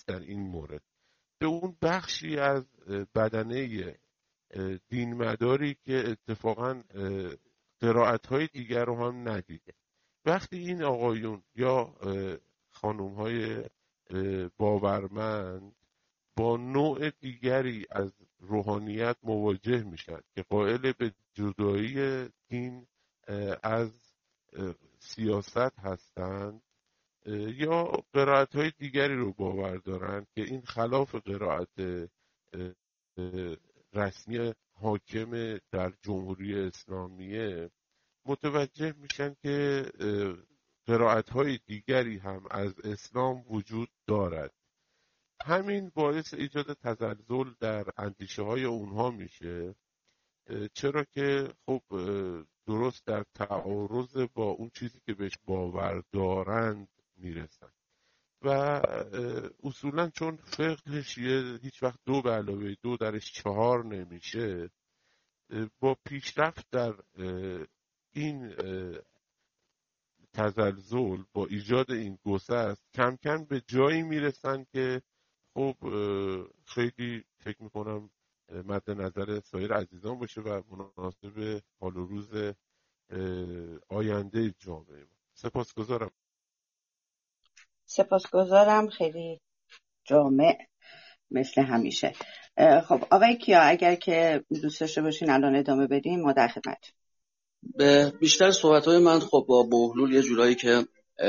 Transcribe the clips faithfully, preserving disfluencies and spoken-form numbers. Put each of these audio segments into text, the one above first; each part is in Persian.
در این مورد. به اون بخشی از بدنه دینمداری که اتفاقا قرائت‌های دیگر رو هم ندیده. وقتی این آقایون یا خانوم‌های باورمند با نوع دیگری از روحانیت مواجه میشن که قائل به جدایی دین از سیاست هستند یا قرائت‌های دیگری رو باور دارند که این خلاف قرائت رسمی حاکم در جمهوری اسلامیه، متوجه میشن که قرائت‌های دیگری هم از اسلام وجود دارد. همین باعث ایجاد تزلزل در اندیشه های اونها میشه، چرا که خب درست در تعارض با اون چیزی که بهش باور دارند میرسن و اصولا چون فقه شیعه هیچ وقت دو به علاوه دو درش چهار نمیشه، با پیشرفت در این تزلزل، با ایجاد این گسست، کم کم به جایی میرسن که خب خیلی فکر میکنم مد نظر سایر عزیزان باشه و مناسب حال و روز آینده جامعه ما. سپاسگزارم. سپاسگزارم، خیلی جامع مثل همیشه. خب آقای کیا، اگر که دوست داشته باشین الان ادامه بدیم ما در خدمت. به بیشتر صحبت‌های من خب با بهلول یه جورایی که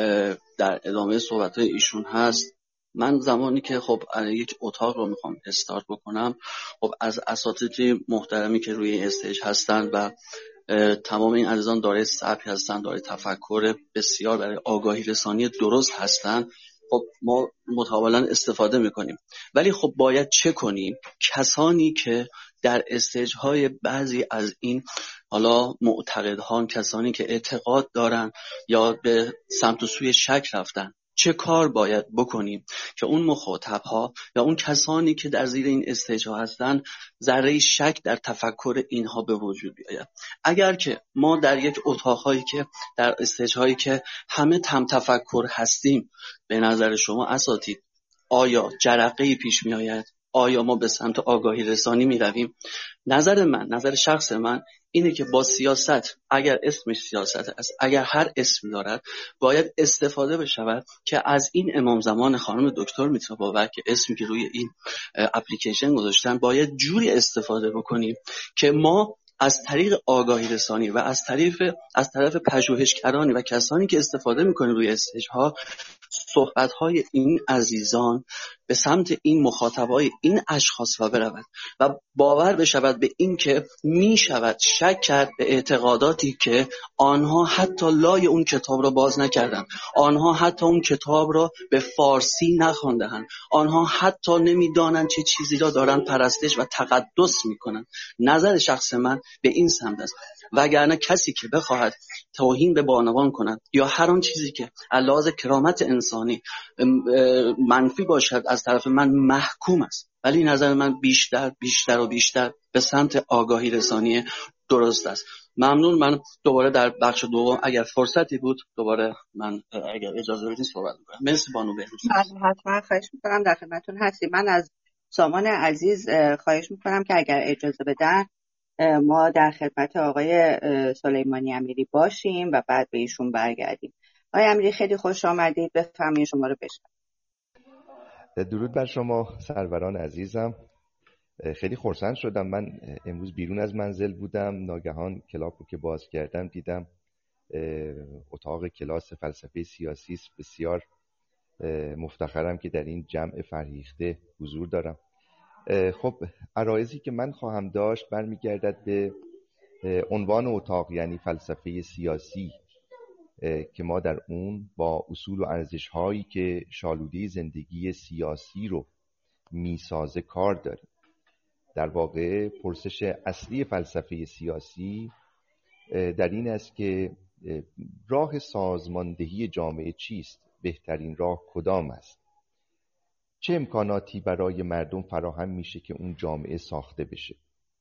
در ادامه صحبت‌های ایشون هست، من زمانی که خب یک اتاق رو میخوام استارت بکنم، خب از اساتید محترمی که روی استیج هستن و تمام این عزیزان دارای سبک هستن، دارای تفکر بسیار برای آگاهی رسانی درست هستن، خب ما متقابلا استفاده میکنیم. ولی خب باید چه کنیم؟ کسانی که در استیج های بعضی از این حالا معتقدان، کسانی که اعتقاد دارن یا به سمت و سوی شک رفتن، چه کار باید بکنیم که اون مخاطب ها یا اون کسانی که در زیر این استیج ها هستن ذره شک در تفکر اینها به وجود بیاید؟ اگر که ما در یک اتاق هایی که در استیج هایی که همه تم تفکر هستیم، به نظر شما اساتید آیا جرقه‌ای پیش می آید؟ آیا ما به سمت آگاهی رسانی می رویم؟ نظر من، نظر شخص من اینه که با سیاست، اگر اسمش سیاست است، اگر هر اسمی دارد، باید استفاده بشود که از این امام زمان خانم دکتر میترا باور که اسمی که روی این اپلیکیشن گذاشتن، باید جوری استفاده بکنیم که ما از طریق آگاهی رسانی و از طریق از طرف پژوهشگرانی و کسانی که استفاده میکنیم روی استیج ها، صحبت های این عزیزان به سمت این مخاطبای این اشخاص و برود و باور بشود به این که می شود شک کرد به اعتقاداتی که آنها حتی لای اون کتاب را باز نکردن، آنها حتی اون کتاب را به فارسی نخواندند، آنها حتی نمیدانند چه چیزی را دارن پرستش و تقدس میکنن. نظر شخص من به این سمت است. وگرنه کسی که بخواهد توهین به بانوان کند یا هر آن چیزی که علاوه کرامت انسانی منفی باشد از طرف من محکوم است. ولی نظر من بیشتر بیشتر و بیشتر به سمت آگاهی رسانی درست است. ممنون. من دوباره در بخش دوم اگر فرصتی بود دوباره من اگر اجازه بدین صحبت می‌کنم. مرسی بانو بهروز. حتما خواهش می‌کنم، در خدمتتون هستیم. من از سامان عزیز خواهش می‌کنم که اگر اجازه بدن ما در خدمت آقای سلیمانی امیری باشیم و بعد به ایشون برگردیم. آقای امیری خیلی خوش آمدید، بفرمایید شما رو بشنویم. درود بر شما سروران عزیزم. خیلی خرسند شدم. من امروز بیرون از منزل بودم، ناگهان کلاپ رو که باز کردم دیدم اتاق کلاس فلسفه سیاسی است. بسیار مفتخرم که در این جمع فرهیخته حضور دارم. خب عرایضی که من خواهم داشت برمیگردد به عنوان اتاق، یعنی فلسفه سیاسی، که ما در اون با اصول و ارزش‌هایی که شالوده زندگی سیاسی رو میسازه کار داریم. در واقع پرسش اصلی فلسفه سیاسی در این است که راه سازماندهی جامعه چیست؟ بهترین راه کدام است؟ چه امکاناتی برای مردم فراهم میشه که اون جامعه ساخته بشه؟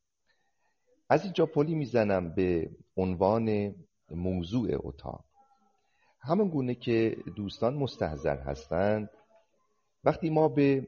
از اینجا پلی میزنم به عنوان موضوع اتاق. همون گونه که دوستان مستحضر هستند، وقتی ما به